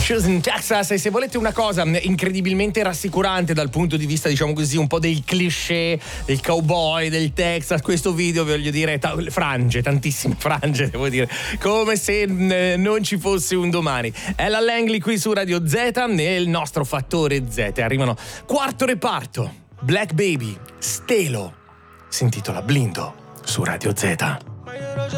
Shoes in Texas. E se volete una cosa incredibilmente rassicurante dal punto di vista, diciamo così, un po' dei cliché del cowboy del Texas, questo video, voglio dire, frange, tantissime frange, devo dire, come se non ci fosse un domani. Ella Langley qui su Radio Z, nel nostro fattore Z. Arrivano quarto reparto, Black Baby, Stelo, si intitola Blindo su Radio Z.